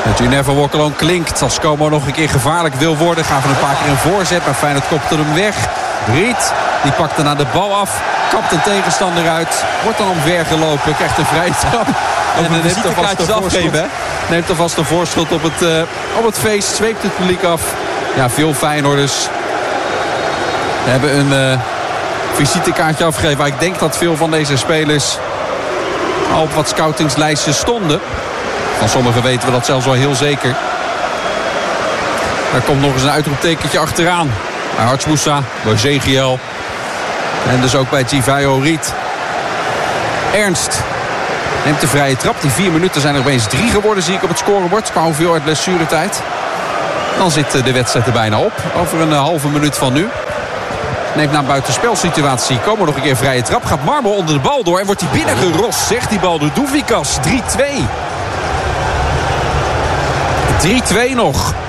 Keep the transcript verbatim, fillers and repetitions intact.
Het You Never Walk Alone klinkt. Als Como nog een keer gevaarlijk wil worden, gaan we een paar keer een voorzet. Maar Feyenoord kopte hem weg. Riet, die pakt daarna de bal af. Kapt een tegenstander uit. Wordt dan omvergelopen. Krijgt een vrije trap. En, en dan neemt alvast de voorschot. Neemt alvast de voorschot op het, uh, op het feest. Zweept het publiek af. Ja, veel Feyenoorders hebben een uh, visitekaartje afgegeven. Maar ik denk dat veel van deze spelers al op wat scoutingslijstjes stonden. Van sommigen weten we dat zelfs wel heel zeker. Daar komt nog eens een uitroeptekentje achteraan. Bij Hartsmoussa, bij Zegiel. En dus ook bij Chivayo Riet. Ernst neemt de vrije trap. Die vier minuten zijn er opeens drie geworden, zie ik op het scorebord. Qua hoeveel uit blessuretijd. Dan zit de wedstrijd er bijna op. Over een halve minuut van nu. Neemt na een buitenspelsituatie. Komen nog een keer vrije trap. Gaat Marmel onder de bal door. En wordt hij binnengerost. Zegt die bal door Douvikas. drie twee. drie twee nog.